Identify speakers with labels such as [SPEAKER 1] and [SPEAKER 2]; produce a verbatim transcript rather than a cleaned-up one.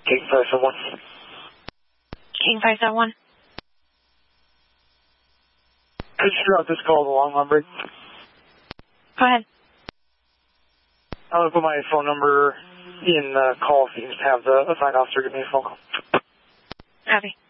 [SPEAKER 1] King five seven one.
[SPEAKER 2] King five seven one.
[SPEAKER 1] Could you route this call to the long number?
[SPEAKER 2] Go ahead.
[SPEAKER 1] I'm going to put my phone number in the call so you can just have the assigned officer give me a phone call.
[SPEAKER 2] Copy.